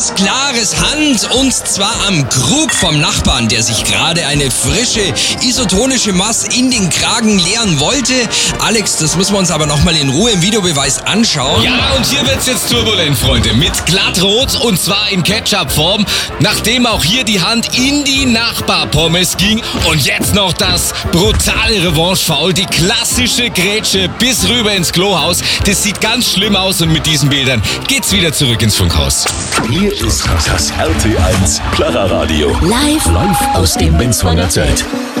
glasklares Hand und zwar am Krug vom Nachbarn, der sich gerade eine frische isotonische Maß in den Kragen leeren wollte. Alex, das müssen wir uns aber nochmal in Ruhe im Videobeweis anschauen. Ja, und hier wird's jetzt turbulent, Freunde. Mit glattrot und zwar in Ketchup-Form, nachdem auch hier die Hand in die Nachbarpommes ging. Und jetzt noch das brutale Revanche-Foul, die klassische Grätsche bis rüber ins Klohaus. Das sieht ganz schlimm aus und mit diesen Bildern geht's wieder zurück ins Funkhaus. Hier ist das RT1 Clara Radio. Live Aus dem Benzwanger Zelt.